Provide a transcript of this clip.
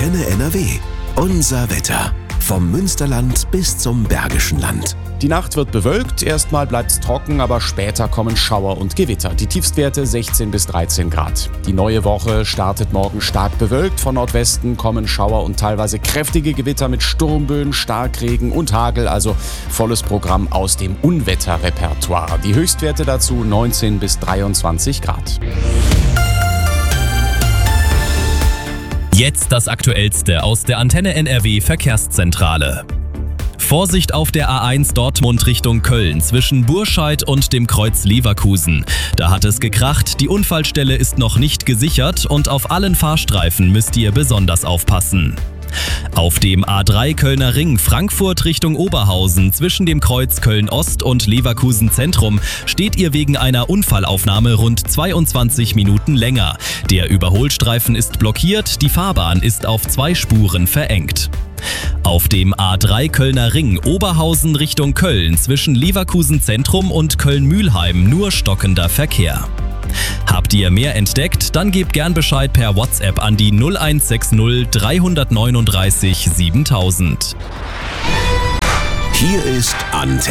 Antenne NRW. Unser Wetter. Vom Münsterland bis zum Bergischen Land. Die Nacht wird bewölkt, erstmal bleibt es trocken, aber später kommen Schauer und Gewitter. Die Tiefstwerte 16 bis 13 Grad. Die neue Woche startet morgen stark bewölkt. Von Nordwesten kommen Schauer und teilweise kräftige Gewitter mit Sturmböen, Starkregen und Hagel. Also volles Programm aus dem Unwetterrepertoire. Die Höchstwerte dazu 19 bis 23 Grad. Jetzt das Aktuellste aus der Antenne NRW Verkehrszentrale. Vorsicht auf der A1 Dortmund Richtung Köln zwischen Burscheid und dem Kreuz Leverkusen. Da hat es gekracht, die Unfallstelle ist noch nicht gesichert und auf allen Fahrstreifen müsst ihr besonders aufpassen. Auf dem A3 Kölner Ring Frankfurt Richtung Oberhausen zwischen dem Kreuz Köln-Ost und Leverkusen Zentrum steht ihr wegen einer Unfallaufnahme rund 22 Minuten länger. Der Überholstreifen ist blockiert, die Fahrbahn ist auf 2 Spuren verengt. Auf dem A3 Kölner Ring Oberhausen Richtung Köln zwischen Leverkusen Zentrum und Köln-Mühlheim nur stockender Verkehr. Habt ihr mehr entdeckt? Dann gebt gern Bescheid per WhatsApp an die 0160 339 7000. Hier ist Antenne.